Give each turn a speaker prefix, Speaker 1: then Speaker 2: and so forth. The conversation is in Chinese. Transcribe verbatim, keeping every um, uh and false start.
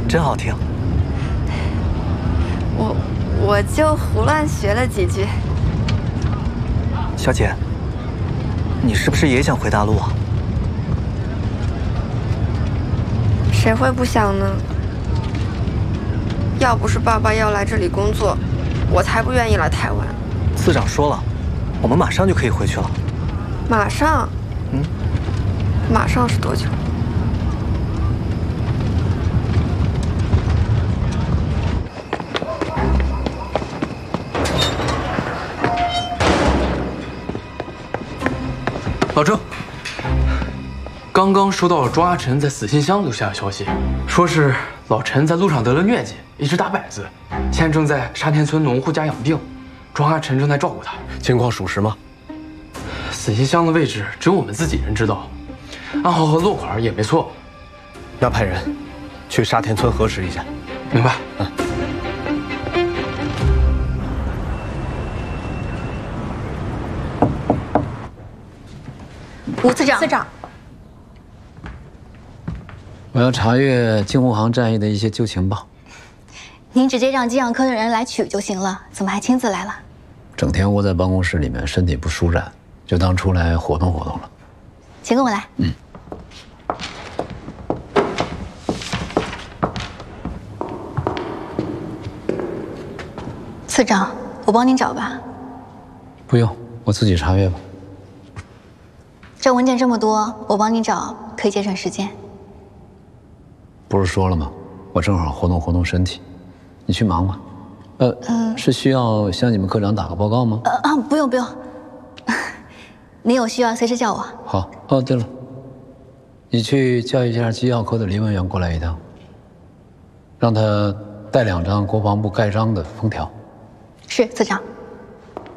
Speaker 1: 真好听。
Speaker 2: 我我就胡乱学了几句。
Speaker 1: 小姐，你是不是也想回大陆啊？
Speaker 2: 谁会不想呢？要不是爸爸要来这里工作，我才不愿意来台湾。
Speaker 1: 次长说了，我们马上就可以回去了。
Speaker 2: 马上？
Speaker 1: 嗯，
Speaker 2: 马上是多久？
Speaker 3: 老郑，刚刚收到了庄阿晨在死信箱留下的消息，说是老陈在路上得了疟疾，一直打摆子，现在正在沙田村农户家养病，庄阿晨正在照顾他。
Speaker 4: 情况属实吗？
Speaker 3: 死信箱的位置只有我们自己人知道，暗号和落款也没错。
Speaker 4: 要派人去沙田村核实一下。
Speaker 3: 明白。嗯。
Speaker 5: 吴次长，次长，
Speaker 6: 我要查阅京沪杭战役的一些旧情报。
Speaker 5: 您直接让机养科的人来取就行了，怎么还亲自来了？
Speaker 6: 整天窝在办公室里面，身体不舒展，就当出来活动活动了。
Speaker 5: 请跟我来。
Speaker 6: 嗯。
Speaker 5: 次长，我帮您找吧。
Speaker 6: 不用，我自己查阅吧。
Speaker 5: 这文件这么多，我帮你找，可以节省时间。
Speaker 6: 不是说了吗？我正好活动活动身体，你去忙吧。呃，嗯，是需要向你们科长打个报告吗？
Speaker 5: 呃啊，不用不用，你有需要随时叫我。
Speaker 6: 好。哦，对了，你去叫一下机要科的林文员过来一趟，让他带两张国防部盖章的封条。
Speaker 5: 是，次长。